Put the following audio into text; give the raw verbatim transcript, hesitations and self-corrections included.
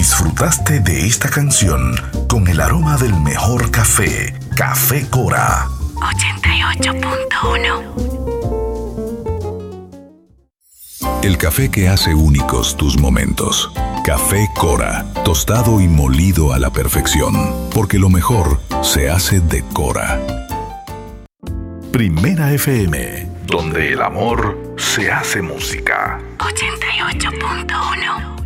Disfrutaste de esta canción con el aroma del mejor café, Café Cora. ochenta y ocho punto uno. El café que hace únicos tus momentos. Café Cora, tostado y molido a la perfección, porque lo mejor se hace de Cora. Primera F M, donde el amor se hace música. ochenta y ocho punto uno.